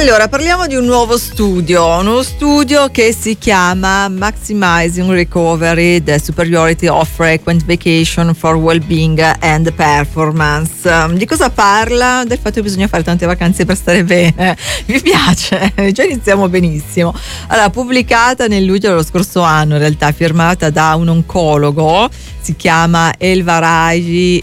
Allora, parliamo di un nuovo studio che si chiama Maximizing Recovery, the Superiority of Frequent Vacation for Well-being and Performance. Di cosa parla? Del fatto che bisogna fare tante vacanze per stare bene. Mi piace, già iniziamo benissimo. Allora, pubblicata nel luglio dello scorso anno, in realtà firmata da un oncologo, si chiama Elvaraji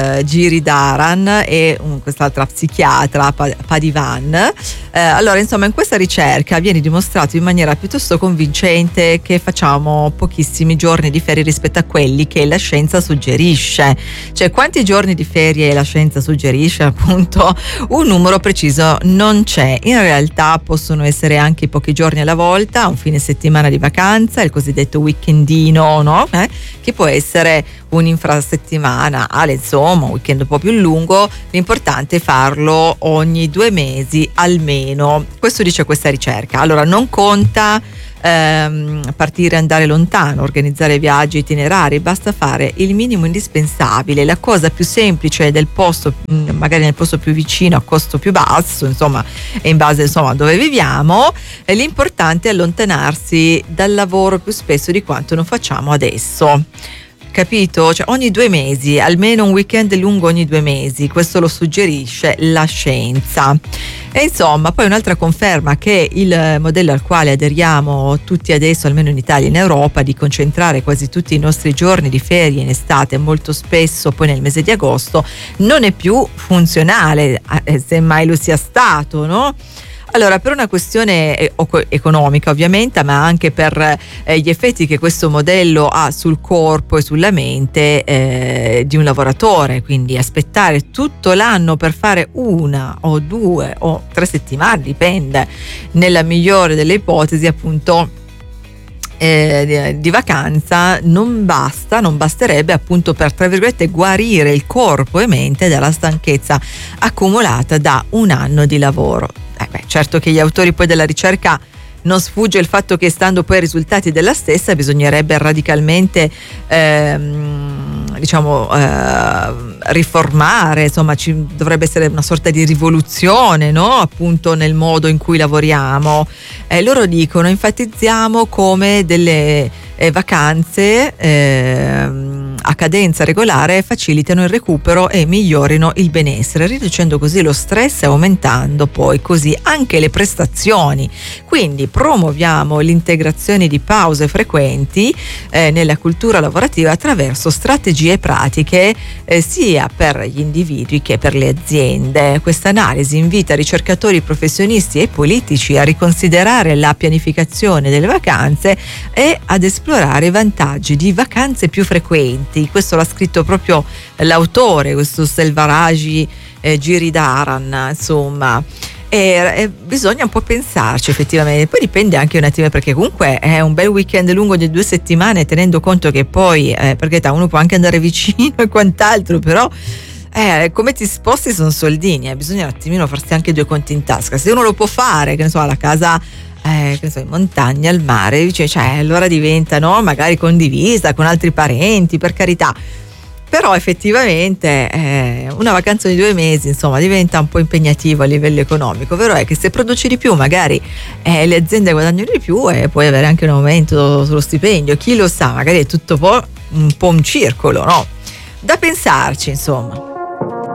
Giridharan e quest'altra psichiatra Padivan. Allora, insomma, in questa ricerca viene dimostrato in maniera piuttosto convincente che facciamo pochissimi giorni di ferie rispetto a quelli che la scienza suggerisce. Cioè, quanti giorni di ferie la scienza suggerisce? Appunto, un numero preciso non c'è. In realtà possono essere anche pochi giorni alla volta, un fine settimana di vacanza, il cosiddetto weekendino, no? Che può essere un infrasettimanale, insomma, un weekend un po' più lungo. L'importante è farlo ogni 2 mesi almeno. Questo dice questa ricerca. Allora, non conta partire e andare lontano, organizzare viaggi itinerari, basta fare il minimo indispensabile, la cosa più semplice del posto, magari nel posto più vicino a costo più basso, insomma, e in base insomma a dove viviamo. L'importante è allontanarsi dal lavoro più spesso di quanto non facciamo adesso. Capito? Cioè, ogni 2 mesi, almeno un weekend lungo ogni 2 mesi, questo lo suggerisce la scienza. E insomma, poi un'altra conferma che il modello al quale aderiamo tutti adesso, almeno in Italia e in Europa, di concentrare quasi tutti i nostri giorni di ferie in estate, molto spesso poi nel mese di agosto, non è più funzionale, semmai lo sia stato, no? Allora, per una questione economica ovviamente, ma anche per gli effetti che questo modello ha sul corpo e sulla mente di un lavoratore, quindi aspettare tutto l'anno per fare 1 o 2 o 3 settimane, dipende, nella migliore delle ipotesi appunto di vacanza, non basterebbe appunto per, tra virgolette, guarire il corpo e mente dalla stanchezza accumulata da un anno di lavoro. Certo che gli autori poi della ricerca non sfugge il fatto che, stando poi ai risultati della stessa, bisognerebbe radicalmente riformare, insomma ci dovrebbe essere una sorta di rivoluzione, no? Appunto nel modo in cui lavoriamo. Loro dicono: enfatizziamo come delle vacanze a cadenza regolare facilitano il recupero e migliorino il benessere, riducendo così lo stress e aumentando poi così anche le prestazioni. Quindi promuoviamo l'integrazione di pause frequenti nella cultura lavorativa attraverso strategie pratiche sia per gli individui che per le aziende. Questa analisi invita ricercatori, professionisti e politici a riconsiderare la pianificazione delle vacanze e ad esplorare i vantaggi di vacanze più frequenti. Questo l'ha scritto proprio l'autore, questo Elvaraji Giridharan, insomma. E bisogna un po' pensarci effettivamente. Poi dipende anche un attimo, perché comunque è un bel weekend lungo di 2 settimane, tenendo conto che poi perché uno può anche andare vicino e quant'altro, però come ti sposti sono soldini, bisogna un attimino farsi anche 2 conti in tasca. Se uno lo può fare, che ne so, alla casa che ne so, in montagna, al mare, cioè allora diventa, no, magari condivisa con altri parenti, per carità. Però effettivamente una vacanza di 2 mesi, insomma, diventa un po' impegnativo a livello economico. Vero è che se produci di più, magari le aziende guadagnano di più e puoi avere anche un aumento sullo stipendio. Chi lo sa, magari è tutto un po' un circolo, no? Da pensarci, insomma.